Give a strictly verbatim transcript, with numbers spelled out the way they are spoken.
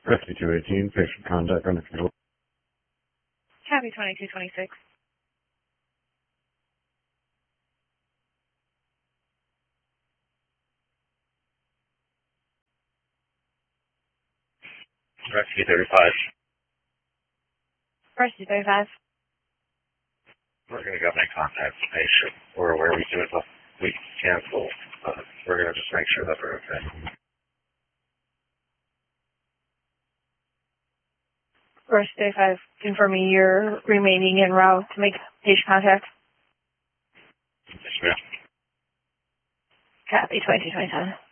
Rescue two eighteen, patient contact on the field. Copy twenty-two twenty-six. Rescue thirty-five. Rescue thirty-five. We're going to go make contact with the patient. We're aware we do it, but we cancel. Uh, we're going to just make sure that they're okay. Rescue thirty-five, confirming you're remaining en route to make patient contact. Yes, ma'am. Copy twenty-two twenty-seven.